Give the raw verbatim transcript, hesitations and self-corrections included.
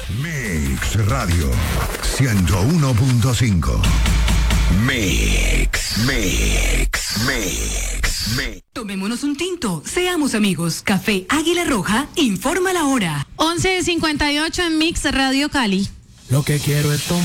Mix Radio ciento uno punto cinco. Mix, Mix, Mix, Mix. Tomémonos un tinto, seamos amigos. Café Águila Roja informa la hora. once cincuenta y ocho en Mix Radio Cali. Lo que quiero es tomar.